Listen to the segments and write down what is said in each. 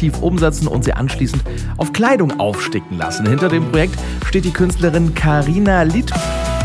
kreativ umsetzen und sie anschließend auf Kleidung aufsticken lassen. Hinter dem Projekt steht die Künstlerin Carina Litt.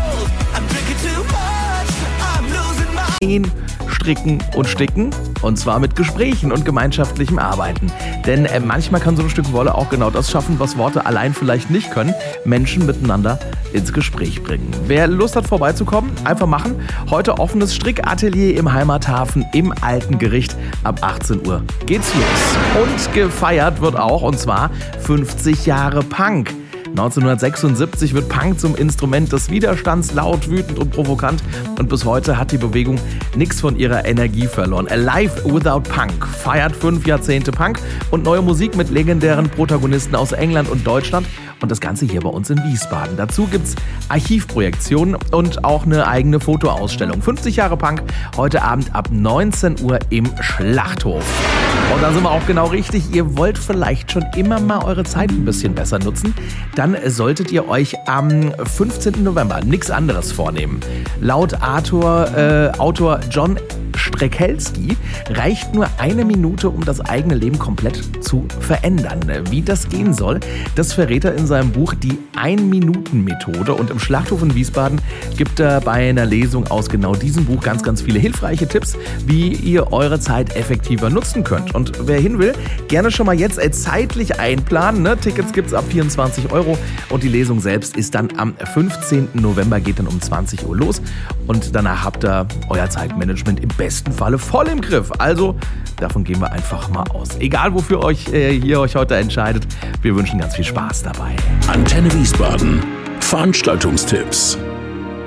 Stricken und Sticken, und zwar mit Gesprächen und gemeinschaftlichem Arbeiten. Denn manchmal kann so ein Stück Wolle auch genau das schaffen, was Worte allein vielleicht nicht können: Menschen miteinander ins Gespräch bringen. Wer Lust hat, vorbeizukommen, einfach machen. Heute offenes Strickatelier im Heimathafen im Alten Gericht. Ab 18 Uhr geht's los. Und gefeiert wird auch, und zwar 50 Jahre Punk. 1976 wird Punk zum Instrument des Widerstands, laut, wütend und provokant, und bis heute hat die Bewegung nichts von ihrer Energie verloren. Alive Without Punk feiert 5 Jahrzehnte Punk und neue Musik mit legendären Protagonisten aus England und Deutschland, und das Ganze hier bei uns in Wiesbaden. Dazu gibt's Archivprojektionen und auch eine eigene Fotoausstellung. 50 Jahre Punk, heute Abend ab 19 Uhr im Schlachthof. Und da sind wir auch genau richtig. Ihr wollt vielleicht schon immer mal eure Zeit ein bisschen besser nutzen. Dann solltet ihr euch am 15. November nichts anderes vornehmen. Laut Autor John Streckelski reicht nur 1 Minute, um das eigene Leben komplett zu verändern. Wie das gehen soll, das verrät er in seinem Buch Die 1-Minuten-Methode. Und im Schlachthof in Wiesbaden gibt er bei einer Lesung aus genau diesem Buch ganz, ganz viele hilfreiche Tipps, wie ihr eure Zeit effektiver nutzen könnt. Und wer hin will, gerne schon mal jetzt zeitlich einplanen. Ne? Tickets gibt's ab 24 € und die Lesung selbst ist dann am 15. November, geht dann um 20 Uhr los. Und danach habt ihr euer Zeitmanagement im besten Falle voll im Griff. Also davon gehen wir einfach mal aus. Egal wofür ihr euch heute entscheidet, wir wünschen ganz viel Spaß dabei. Antenne Wiesbaden. Veranstaltungstipps.